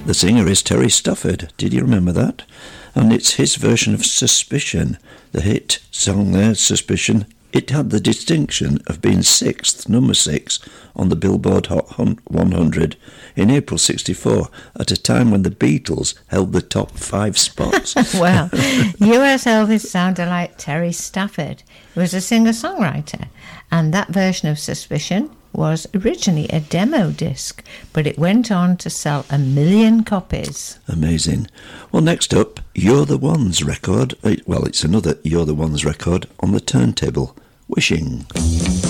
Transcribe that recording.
The singer is Terry Stafford. Did you remember that? And it's his version of Suspicion, the hit song there, Suspicion. It had the distinction of being number 6 on the Billboard Hot 100 in April 64, at a time when the Beatles held the top 5 spots. Well, US Elvis sounded like Terry Stafford. He was a singer-songwriter, and that version of Suspicion was originally a demo disc, but it went on to sell 1 million copies. Amazing. Well, next up, You're the Ones record. Well, it's another You're the Ones record on the turntable, Wishing.